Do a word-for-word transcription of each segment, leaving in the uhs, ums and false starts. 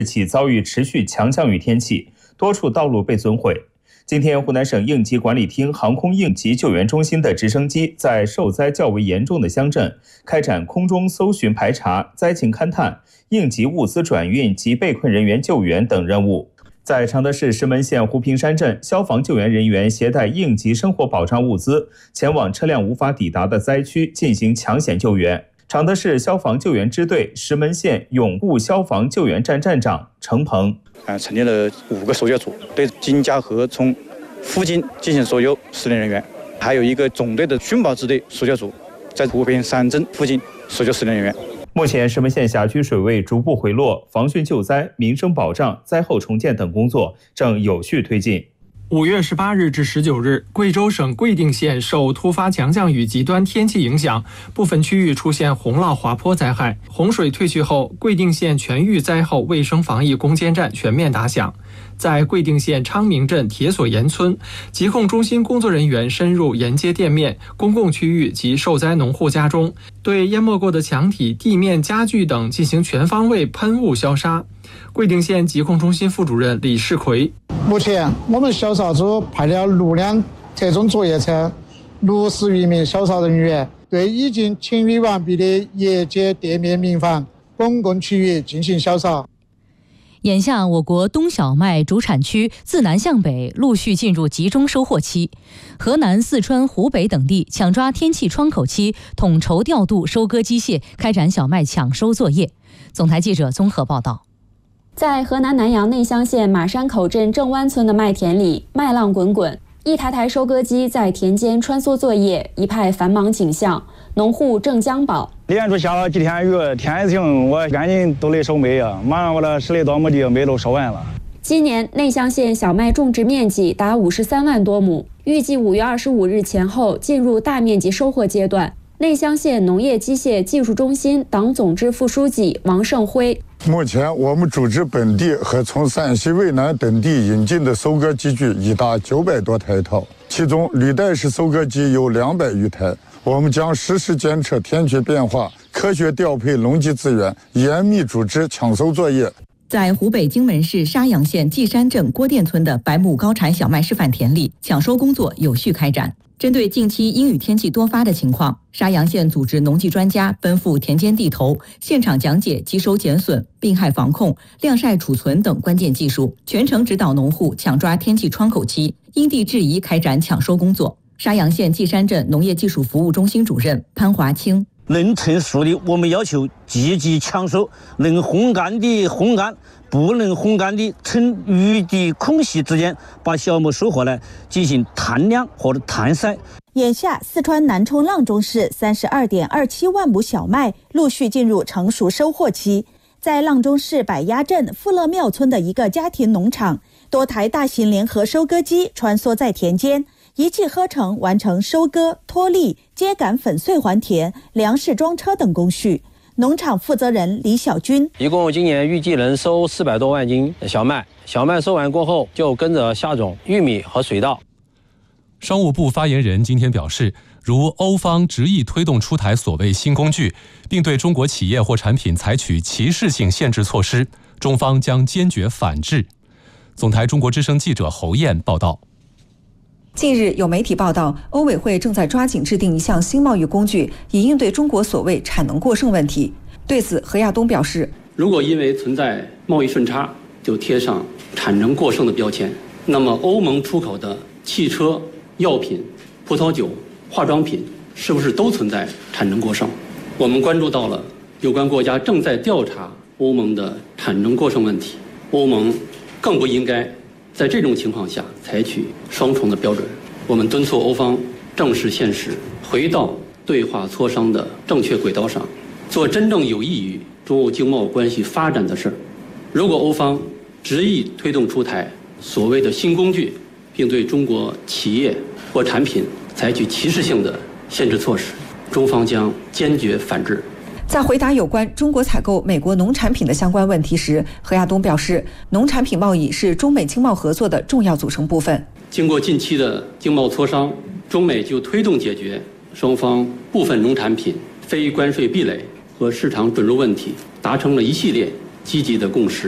起遭遇持续强降雨天气，多处道路被损毁。今天，湖南省应急管理厅航空应急救援中心的直升机在受灾较为严重的乡镇开展空中搜寻排查、灾情勘探、应急物资转运及被困人员救援等任务。在常德市石门县湖平山镇，消防救援人员携带应急生活保障物资，前往车辆无法抵达的灾区进行抢险救援。常德市消防救援支队石门县永固消防救援站站长程鹏， 啊，成立了五个搜救组，对金家河村附近进行搜救失联人员，还有一个总队的寻宝支队搜救组，在湖平山镇附近搜救失联人员。 目前，石门县辖区水位逐步回落，防汛救灾、民生保障、灾后重建等工作正有序推进。 五月十八日至十九日，贵州省贵定县受突发强降雨极端天气影响，部分区域出现洪涝滑坡灾害。洪水退去后，贵定县全域灾后卫生防疫攻坚战全面打响。在贵定县昌明镇铁索岩村，疾控中心工作人员深入沿街店面、公共区域及受灾农户家中，对淹没过的墙体、地面、家具等进行全方位喷雾消杀。贵定县疾控中心副主任李世奎， 目前我们消杀组派了六辆特种作业车，六十余名消杀人员，对已经清理完毕的业街、店面、民房、公共区域进行消杀。 眼下，我国冬小麦主产区自南向北陆续进入集中收获期，河南、四川、湖北等地抢抓天气窗口期，统筹调度收割机械，开展小麦抢收作业。总台记者综合报道。 在河南南阳内乡县马山口镇正湾村的麦田里，麦浪滚滚，一台台收割机在田间穿梭作业，一派繁忙景象。农户郑江宝， 连着下了几天雨，天一晴，我赶紧都得收麦呀！马上我的十来多亩地麦都收完了。 今年内乡县小麦种植面积达五十三万多亩，预计五月二十五日前后进入大面积收获阶段。内乡县农业机械技术中心党总支副书记王胜辉， 目前我们组织本地和从陕西渭南等地引进的收割机具已达九百多台套，其中履带式收割机有两百余台。我们将实时监测天气变化，科学调配农机资源，严密组织抢收作业。 在湖北荆门市沙洋县稷山镇郭店村的百亩高产小麦示范田里，抢收工作有序开展。针对近期阴雨天气多发的情况，沙洋县组织农技专家奔赴田间地头，现场讲解集收减损、病害防控、晾晒储存等关键技术，全程指导农户抢抓天气窗口期，因地制宜开展抢收工作。沙洋县稷山镇农业技术服务中心主任潘华清， 能成熟的我们要求积极抢收，能烘干的烘干，不能烘干的趁雨的空隙之间把小麦收获来进行摊晾或者摊晒。 眼下，四川南充阆中市三十二点二七万亩小麦陆续进入成熟收获期。在阆中市百鸭镇富乐庙村的一个家庭农场，多台大型联合收割机穿梭在田间，一气呵成完成收割、脱粒、秸秆粉碎还田、粮食装车等工序。农场负责人李小军， 一共今年预计能收四百多万斤小麦，小麦收完过后就跟着下种玉米和水稻。 商务部发言人今天表示，如欧方执意推动出台所谓新工具，并对中国企业或产品采取歧视性限制措施，中方将坚决反制。总台中国之声记者侯燕报道。 近日有媒体报道，欧委会正在抓紧制定一项新贸易工具，以应对中国所谓产能过剩问题。对此，何亚东表示， 如果因为存在贸易顺差就贴上产能过剩的标签，那么欧盟出口的汽车、药品、葡萄酒、化妆品是不是都存在产能过剩？我们关注到了有关国家正在调查欧盟的产能过剩问题，欧盟更不应该在这种情况下采取双重的标准。我们敦促欧方正视现实，回到对话磋商的正确轨道上，做真正有益于中欧经贸关系发展的事儿。如果欧方执意推动出台所谓的新工具，并对中国企业或产品采取歧视性的限制措施，中方将坚决反制。 在回答有关中国采购美国农产品的相关问题时，何亚东表示，农产品贸易是中美经贸合作的重要组成部分。 经过近期的经贸磋商，中美就推动解决双方部分农产品非关税壁垒和市场准入问题达成了一系列积极的共识。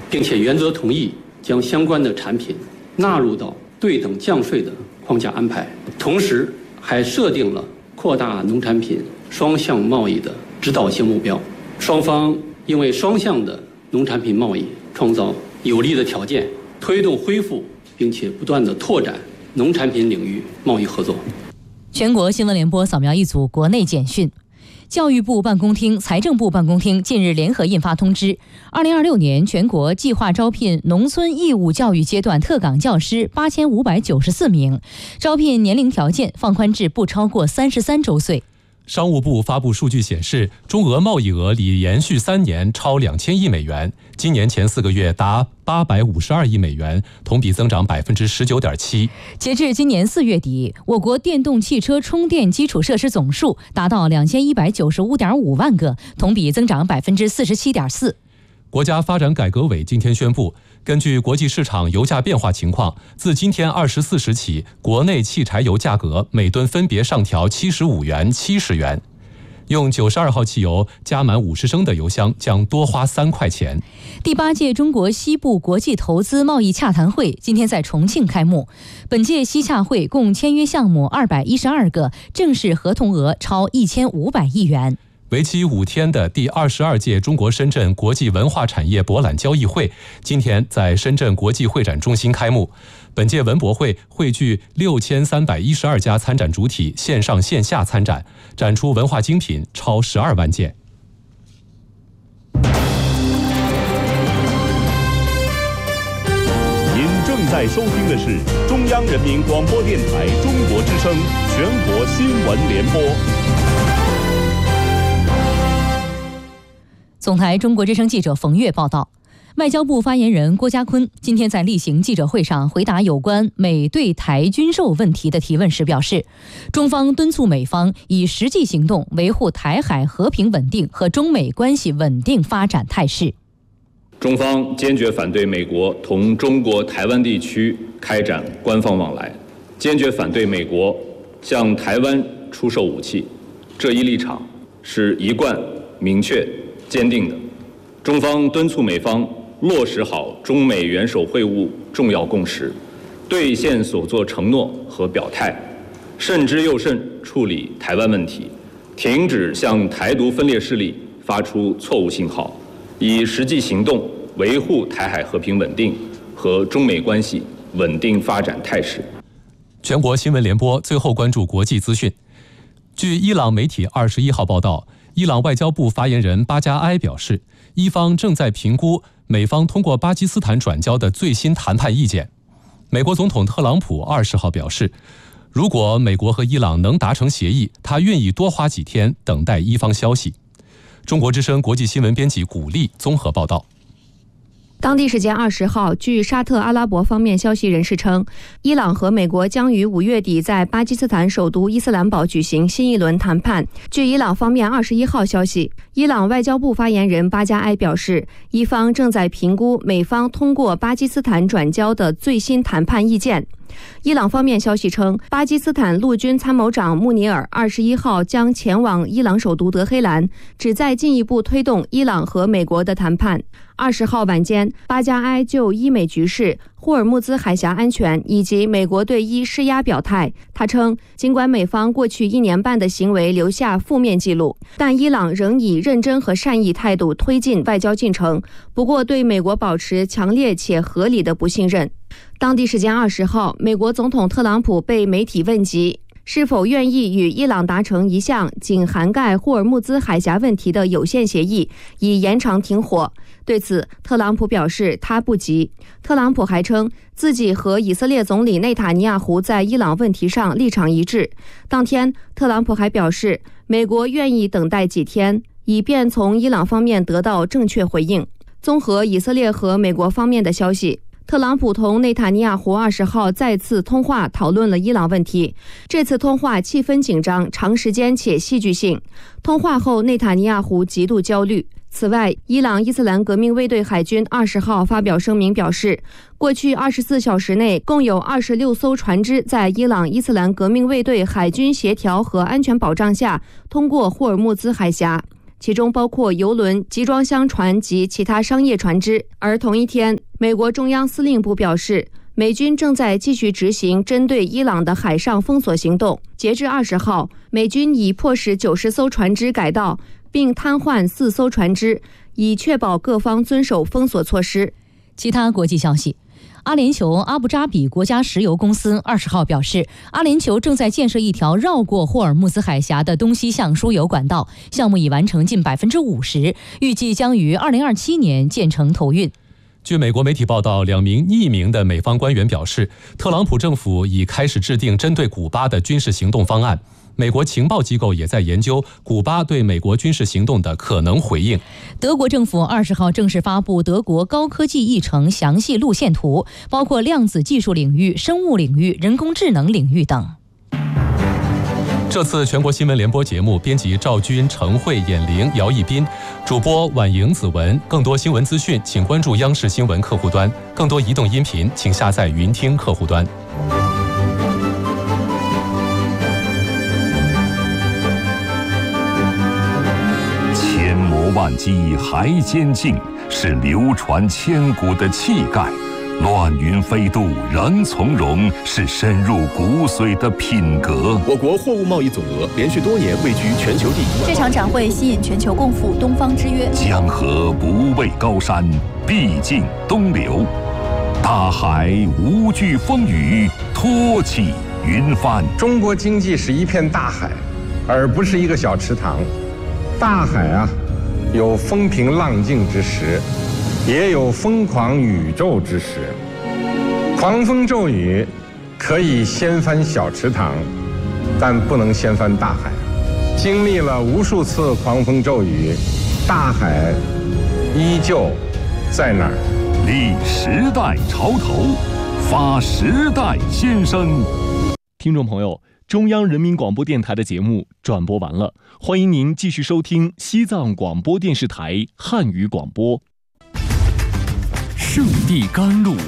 并且原则同意将相关的产品纳入到对等降税的框架安排，同时还设定了扩大农产品双向贸易的指导性目标。双方应为双向的农产品贸易创造有利的条件，推动恢复并且不断的拓展农产品领域贸易合作。 全国新闻联播扫描一组国内简讯。教育部办公厅、财政部办公厅近日联合印发通知，二零二六年全国计划招聘农村义务教育阶段特岗教师八千五百九十四名，招聘年龄条件放宽至不超过三十三周岁。 商务部发布数据显示，中俄贸易额已连续三年超两千亿美元，今年前四个月达八百五十二亿美元，同比增长百分之十九点七。 截至今年四月底，我国电动汽车充电基础设施总数达到两千一百九十五点五万个，同比增长百分之四十七点四。 国家发展改革委今天宣布，根据国际市场油价变化情况，自今天二十四时起，国内汽柴油价格每吨分别上调七十五元、七十元。用九十二号汽油加满五十升的油箱将多花三块钱。 第八届中国西部国际投资贸易洽谈会今天在重庆开幕。本届西洽会共签约项目二百一十二个，正式合同额超一千五百亿元。 为期五天的第二十二届中国深圳国际文化产业博览交易会今天在深圳国际会展中心开幕。本届文博会汇聚六千三百一十二家参展主体线上线下参展，展出文化精品超十二万件。 您正在收听的是中央人民广播电台中国之声全国新闻联播。 总台中国之声记者冯月报道，外交部发言人郭家坤今天在例行记者会上回答有关美对台军售问题的提问时表示，中方敦促美方以实际行动维护台海和平稳定和中美关系稳定发展态势。 中方坚决反对美国同中国台湾地区开展官方往来，坚决反对美国向台湾出售武器，这一立场是一贯明确坚定的。中方敦促美方落实好中美元首会晤重要共识，兑现所作承诺和表态，慎之又慎处理台湾问题，停止向台独分裂势力发出错误信号，以实际行动维护台海和平稳定和中美关系稳定发展态势。 全国新闻联播最后关注国际资讯。据伊朗媒体二十一号报道，伊朗外交部发言人巴加埃表示，伊方正在评估美方通过巴基斯坦转交的最新谈判意见。美国总统特朗普二十号表示，如果美国和伊朗能达成协议，他愿意多花几天等待伊方消息。中国之声国际新闻编辑古丽综合报道。 当地时间二十号，据沙特阿拉伯方面消息人士称，伊朗和美国将于五月底在巴基斯坦首都伊斯兰堡举行新一轮谈判。据伊朗方面二十一号消息，伊朗外交部发言人巴加埃表示，伊方正在评估美方通过巴基斯坦转交的最新谈判意见。伊朗方面消息称，巴基斯坦陆军参谋长穆尼尔二十一号将前往伊朗首都德黑兰，旨在进一步推动伊朗和美国的谈判。二十号晚间，巴加埃就伊美局势、霍尔木兹海峡安全以及美国对伊施压表态。他称，尽管美方过去一年半的行为留下负面记录，但伊朗仍以认真和善意态度推进外交进程，不过对美国保持强烈且合理的不信任。当地时间二十号，美国总统特朗普被媒体问及是否愿意与伊朗达成一项仅涵盖霍尔木兹海峡问题的有限协议，以延长停火。对此，特朗普表示他不急。特朗普还称自己和以色列总理内塔尼亚胡在伊朗问题上立场一致。当天，特朗普还表示，美国愿意等待几天，以便从伊朗方面得到正确回应。综合以色列和美国方面的消息，特朗普同内塔尼亚胡二十号再次通话，讨论了伊朗问题。这次通话气氛紧张、长时间且戏剧性。通话后，内塔尼亚胡极度焦虑。此外，伊朗伊斯兰革命卫队海军二十号发表声明表示，过去二十四小时内，共有二十六艘船只在伊朗伊斯兰革命卫队海军协调和安全保障下通过霍尔木兹海峡。 其中包括邮轮、集装箱船及其他商业船只。而同一天，美国中央司令部表示，美军正在继续执行针对伊朗的海上封锁行动。截至二十号，美军已迫使九十艘船只改道，并瘫痪四艘船只，以确保各方遵守封锁措施。 其他国际消息，阿联酋阿布扎比国家石油公司二十号表示，阿联酋正在建设一条绕过霍尔木兹海峡的东西向输油管道，项目已完成近百分之五十，预计将于二零二七年建成投运。 据美国媒体报道，两名匿名的美方官员表示，特朗普政府已开始制定针对古巴的军事行动方案。美国情报机构也在研究古巴对美国军事行动的可能回应。 德国政府二十号正式发布德国高科技议程详细路线图，包括量子技术领域、生物领域、人工智能领域等。 这次全国新闻联播节目，编辑赵军、程慧、闫玲、姚一斌，主播婉莹、子文。更多新闻资讯，请关注央视新闻客户端；更多移动音频，请下载云听客户端。 千磨万击还坚劲，是流传千古的气概；乱云飞渡仍从容，是深入骨髓的品格。 我国货物贸易总额连续多年位居全球第一。 这场展会吸引全球共赴东方之约。 江河不畏高山，必尽东流；大海无惧风雨，托起云帆。 中国经济是一片大海，而不是一个小池塘。大海啊，有风平浪静之时，也有疯狂宇宙之时。狂风骤雨可以掀翻小池塘，但不能掀翻大海。经历了无数次狂风骤雨，大海依旧在那儿。 立时代潮头，发时代先声。 听众朋友，中央人民广播电台的节目转播完了，欢迎您继续收听西藏广播电视台汉语广播。 圣地甘露，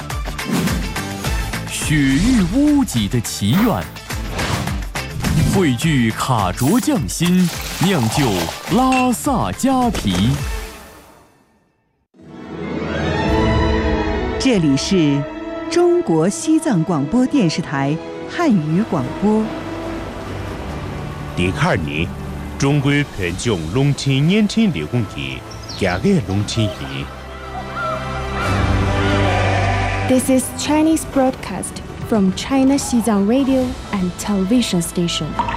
雪域屋脊的祈愿，汇聚卡卓匠心，酿就拉萨佳啤。 这里是中国西藏广播电视台汉语广播。 第二年，中国偏将农村年轻劳动力加给农村人。 This is Chinese broadcast from China Xizang Radio and Television Station.